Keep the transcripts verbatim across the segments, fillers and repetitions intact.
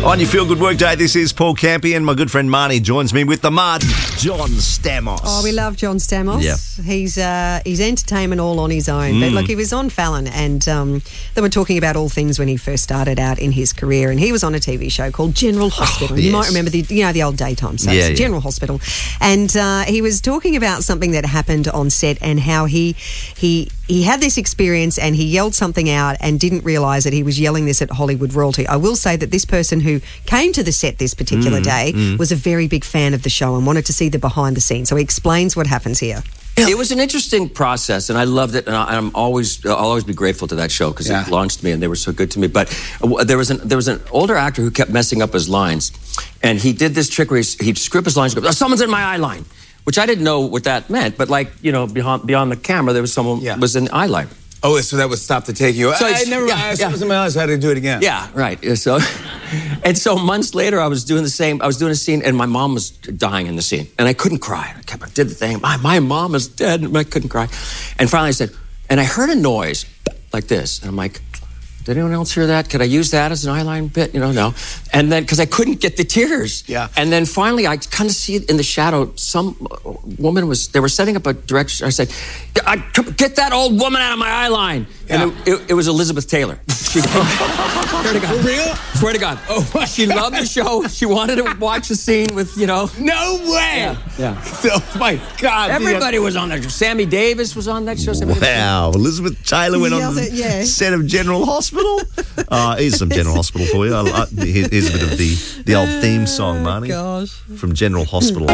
On your Feel Good Workday, this is Paul Campion. My good friend Marnie joins me with the mud, John Stamos. Oh, we love John Stamos. Yeah. He's uh, he's entertainment all on his own. Mm. But look, he was on Fallon, and um, they were talking about all things when he first started out in his career, and he was on a T V show called General Hospital. Oh, yes. You might remember the you know the old daytime soaps, yeah, yeah. General Hospital, and uh, he was talking about something that happened on set and how he he he had this experience and he yelled something out and didn't realise that he was yelling this at Hollywood royalty. I will say that this person who came to the set this particular mm, day mm. was a very big fan of the show and wanted to see the behind the scenes. So he explains what happens here. It was an interesting process, and I loved it, and I'm always, I'll always be grateful to that show because yeah. it launched me, and they were so good to me. But there was an there was an older actor who kept messing up his lines, and he did this trick where he'd script his lines and go, oh, someone's in my eye line, which I didn't know what that meant, but like, you know, beyond, beyond the camera, there was someone yeah. was in the eye line. Oh, so that would stop the take you. So I, I never, yeah, I yeah. was in my eyes, so I had to do it again. Yeah, right. So, and so months later, I was doing the same. I was doing a scene, and my mom was dying in the scene, and I couldn't cry. I kept, I did the thing. My, my mom is dead, and I couldn't cry. And finally, I said, and I heard a noise like this, and I'm like, did anyone else hear that? Could I use that as an eyeline bit? You know, no. And then, because I couldn't get the tears. Yeah. And then finally, I kind of see it in the shadow. Some woman was, they were setting up a direction. I said, I, get that old woman out of my eye line. Yeah. And it, it, it was Elizabeth Taylor. She, swear to God. For real? Swear to God. Oh, my She God. loved the show. She wanted to watch the scene with, you know. No way. Yeah. yeah. Oh, my God. Everybody was on that show. Sammy Davis was on that show. Wow. Elizabeth Taylor went on the yeah. set of General Hospital. Uh, here's some General Hospital for you. I, I, here's a bit of the, the old theme song, Marnie. Oh, gosh. From General Hospital.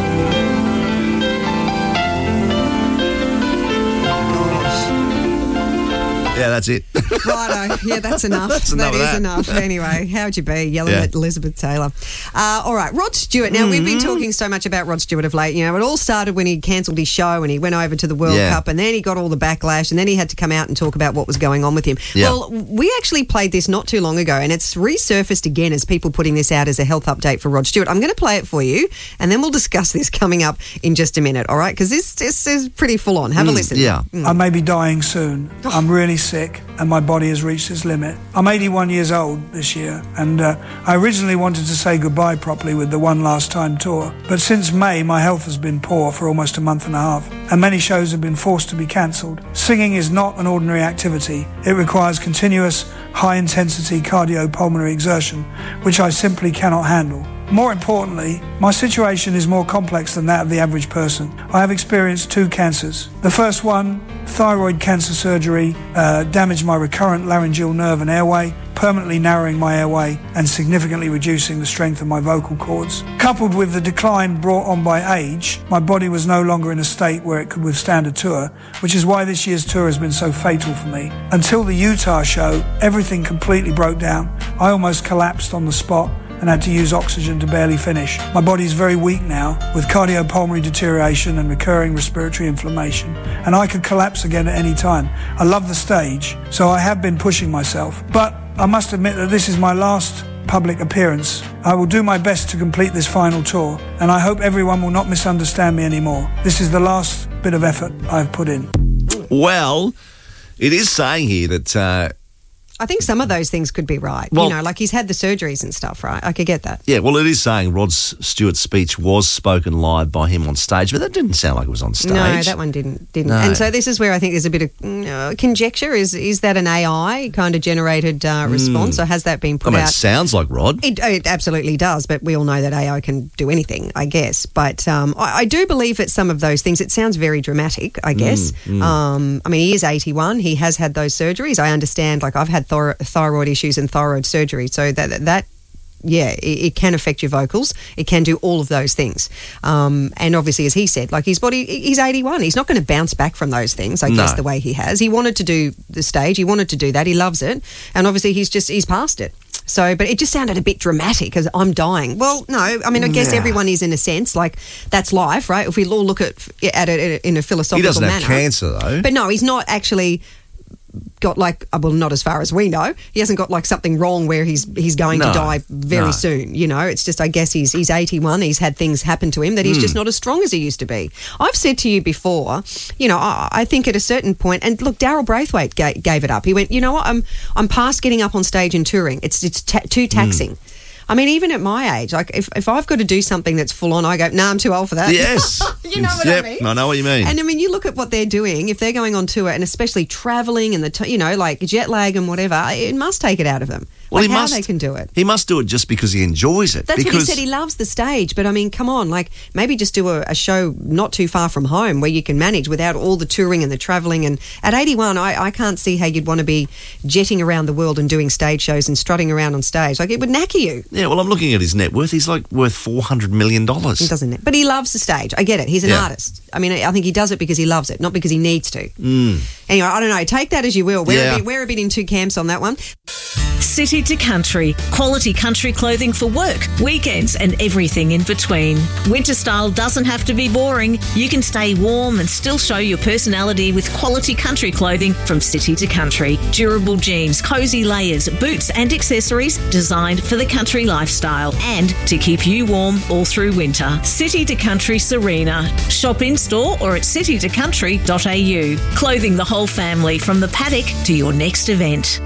Yeah, that's it. Righto. Yeah, that's enough. That's that is that. enough. Anyway, how'd you be yelling Yeah. at Elizabeth Taylor? Uh, all right, Rod Stewart. Now, mm-hmm. we've been talking so much about Rod Stewart of late. You know, it all started when he cancelled his show and he went over to the World Yeah. Cup, and then he got all the backlash, and then he had to come out and talk about what was going on with him. Yeah. Well, we actually played this not too long ago, and it's resurfaced again as people putting this out as a health update for Rod Stewart. I'm going to play it for you, and then we'll discuss this coming up in just a minute, all right? Because this, this is pretty full on. Have Mm, a listen. Yeah. Mm. I may be dying soon. I'm really sick and my body has reached its limit. I'm eighty-one years old this year, and uh, I originally wanted to say goodbye properly with the One Last Time tour, but since May my health has been poor for almost a month and a half, and many shows have been forced to be cancelled. Singing is not an ordinary activity. It requires continuous, high-intensity cardiopulmonary exertion, which I simply cannot handle. More importantly, my situation is more complex than that of the average person. I have experienced two cancers. The first one, thyroid cancer surgery, uh, damaged my recurrent laryngeal nerve and airway, permanently narrowing my airway and significantly reducing the strength of my vocal cords. Coupled with the decline brought on by age, my body was no longer in a state where it could withstand a tour, which is why this year's tour has been so fatal for me. Until the Utah show, everything completely broke down. I almost collapsed on the spot and had to use oxygen to barely finish. My body is very weak now, with cardiopulmonary deterioration and recurring respiratory inflammation, and I could collapse again at any time. I love the stage, so I have been pushing myself, but I must admit that this is my last public appearance. I will do my best to complete this final tour, and I hope everyone will not misunderstand me anymore. This is the last bit of effort I've put in. Well, it is saying here that... Uh, I think some of those things could be right. Well, you know, like he's had the surgeries and stuff, right? I could get that. Yeah, well, it is saying Rod Stewart's speech was spoken live by him on stage, but that didn't sound like it was on stage. No, that one didn't. Didn't. No. And so this is where I think there's a bit of uh, conjecture. Is is that an A I kind of generated uh, response, mm. or has that been put I mean, out? it sounds like Rod. It, it absolutely does, but we all know that A I can do anything, I guess. But um, I, I do believe that some of those things, it sounds very dramatic, I guess. Mm, mm. Um, I mean, he is eighty-one. He has had those surgeries. I understand, like I've had thor- thyroid issues and thyroid surgery, so that that yeah it, it can affect your vocals. It can do all of those things, um, and obviously, as he said, like his body, he's eighty-one, he's not going to bounce back from those things, I No. guess, the way he has. He wanted to do the stage, he wanted to do that, he loves it, and obviously he's just he's past it. So, but it just sounded a bit dramatic, because I'm dying. Well, no, I mean, I guess Yeah. everyone is in a sense, like that's life, right? If we all look at at it in a philosophical He doesn't manner. have cancer, though. But no, he's not actually got like, well, not as far as we know. He hasn't got like something wrong where he's he's going No, to die very no. soon. You know, it's just, I guess he's he's eighty-one. He's had things happen to him that he's Mm. just not as strong as he used to be. I've said to you before, you know, I, I think at a certain point, and look, Daryl Braithwaite ga- gave it up. He went, you know what, I'm I'm past getting up on stage and touring. It's it's ta- too taxing. Mm. I mean, even at my age, like if, if I've got to do something that's full on, I go, no, nah, I'm too old for that. Yes. You know what yep, I mean? I know what you mean. And I mean, you look at what they're doing, if they're going on tour and especially travelling and the, t- you know, like jet lag and whatever, it must take it out of them. Well, like he how must, they can do it. He must do it just because he enjoys it. That's because what he said. He loves the stage. But I mean, come on, like maybe just do a, a show not too far from home where you can manage without all the touring and the travelling. And at eighty-one, I, I can't see how you'd want to be jetting around the world and doing stage shows and strutting around on stage. Like it would knacker you. Yeah, well, I'm looking at his net worth. He's like worth four hundred million dollars. He doesn't, but he loves the stage. I get it. He's an Yeah. artist. I mean, I think he does it because he loves it, not because he needs to. Mm. Anyway, I don't know. Take that as you will. We're, Yeah. a bit, we're a bit in two camps on that one. City to Country. Quality country clothing for work, weekends and everything in between. Winter style doesn't have to be boring. You can stay warm and still show your personality with quality country clothing from City to Country. Durable jeans, cosy layers, boots and accessories designed for the country lifestyle and to keep you warm all through winter. City to Country Serena. Shop in store or at city to country dot a u. Clothing the whole family from the paddock to your next event.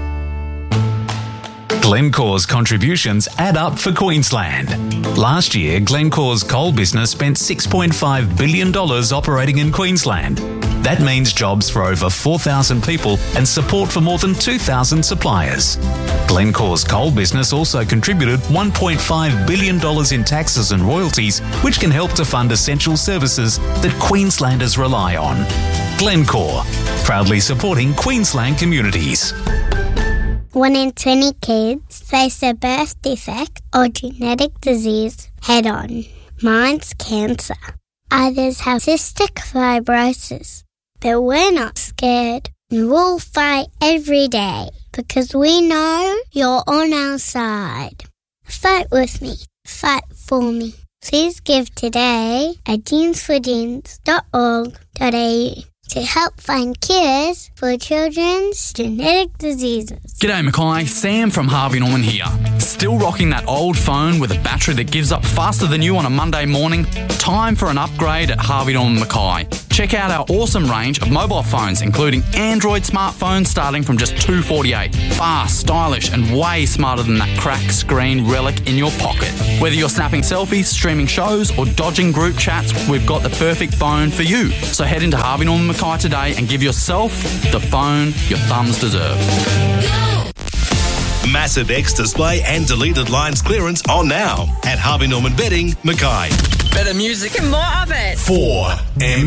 Glencore's contributions add up for Queensland. Last year, Glencore's coal business spent six point five billion dollars operating in Queensland. That means jobs for over four thousand people and support for more than two thousand suppliers. Glencore's coal business also contributed one point five billion dollars in taxes and royalties, which can help to fund essential services that Queenslanders rely on. Glencore, proudly supporting Queensland communities. One in twenty kids face a birth defect or genetic disease head on. Mine's cancer. Others have cystic fibrosis. But we're not scared. And we'll fight every day because we know you're on our side. Fight with me. Fight for me. Please give today at jeans for jeans dot org dot a u to help find cures for children's genetic diseases. G'day Mackay, Sam from Harvey Norman here. Still rocking that old phone with a battery that gives up faster than you on a Monday morning? Time for an upgrade at Harvey Norman Mackay. Check out our awesome range of mobile phones, including Android smartphones starting from just two dollars forty-eight. Fast, stylish and way smarter than that cracked screen relic in your pocket. Whether you're snapping selfies, streaming shows or dodging group chats, we've got the perfect phone for you. So head into Harvey Norman Mackay today and give yourself the phone your thumbs deserve. Massive X display and deleted lines clearance on now at Harvey Norman Bedding, Mackay. Better music and more of it. four M